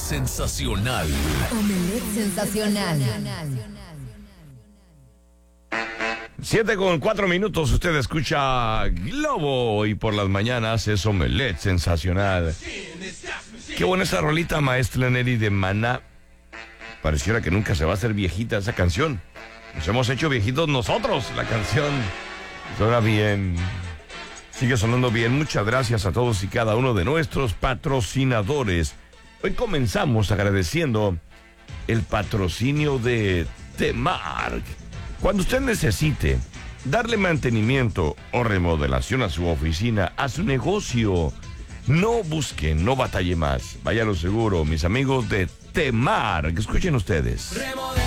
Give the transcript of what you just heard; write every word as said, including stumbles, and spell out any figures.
sensacional. Omelette sensacional. Siete con cuatro minutos, usted escucha Globo y por las mañanas es Omelette sensacional. Qué buena esa rolita, maestra Neri de Maná. Pareciera que nunca se va a hacer viejita esa canción. Nos hemos hecho viejitos nosotros, la canción. Suena bien. Sigue sonando bien. Muchas gracias a todos y cada uno de nuestros patrocinadores. Hoy comenzamos agradeciendo el patrocinio de Temark. Cuando usted necesite darle mantenimiento o remodelación a su oficina, a su negocio, no busque, no batalle más. Vaya a lo seguro, mis amigos de Temark. Escuchen ustedes.